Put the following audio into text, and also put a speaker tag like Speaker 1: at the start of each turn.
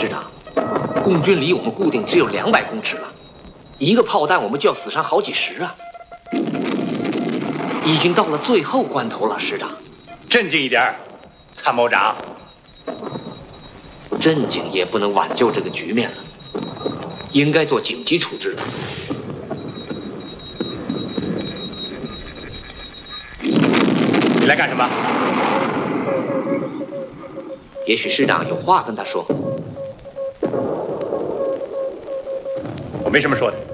Speaker 1: 师长，共军离我们固定只有200公尺了，一个炮弹我们就要死伤好几十啊！已经到了最后关头了，师长。
Speaker 2: 镇静一点，参谋长。
Speaker 1: 镇静也不能挽救这个局面了，应该做紧急处置了。
Speaker 2: 你来干什么？
Speaker 1: 也许师长有话跟他说。
Speaker 2: 我没什么说的。